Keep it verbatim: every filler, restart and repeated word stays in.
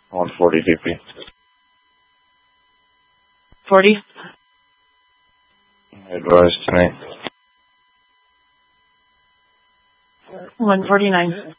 one forty D P. forty? Advise tonight. one forty-nine.